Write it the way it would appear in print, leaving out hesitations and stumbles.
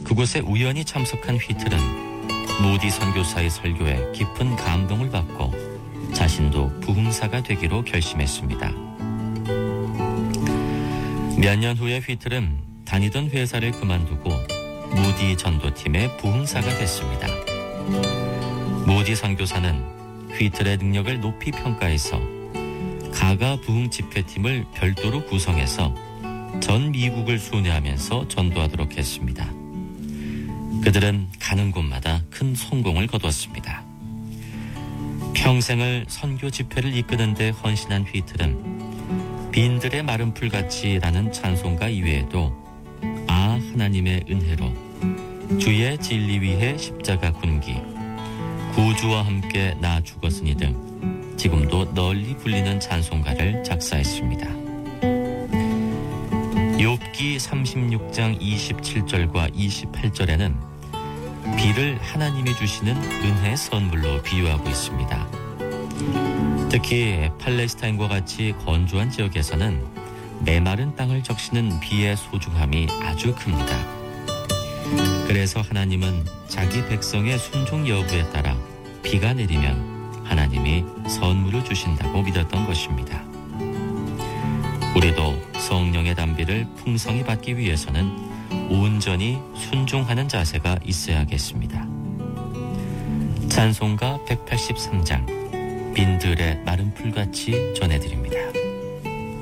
그곳에 우연히 참석한 휘틀은 무디 선교사의 설교에 깊은 감동을 받고 자신도 부흥사가 되기로 결심했습니다. 몇 년 후에 휘틀은 다니던 회사를 그만두고 무디 전도팀의 부흥사가 됐습니다. 무디 선교사는 휘틀의 능력을 높이 평가해서 가가 부흥 집회팀을 별도로 구성해서 전 미국을 순회하면서 전도하도록 했습니다. 그들은 가는 곳마다 큰 성공을 거뒀습니다. 평생을 선교 집회를 이끄는 데 헌신한 휘틀은 빈들의 마른 풀같이라는 찬송가 이외에도 아 하나님의 은혜로 주의 진리 위해 십자가 군기 구주와 함께 나 죽었으니 등 지금도 널리 불리는 찬송가를 작사했습니다. 욥기 36장 27절과 28절에는 비를 하나님이 주시는 은혜 선물로 비유하고 있습니다. 특히 팔레스타인과 같이 건조한 지역에서는 메마른 땅을 적시는 비의 소중함이 아주 큽니다. 그래서 하나님은 자기 백성의 순종 여부에 따라 비가 내리면 하나님이 선물을 주신다고 믿었던 것입니다. 우리도 성령의 단비를 풍성히 받기 위해서는 온전히 순종하는 자세가 있어야겠습니다. 찬송가 183장 빈들의 마른 풀같이 전해드립니다.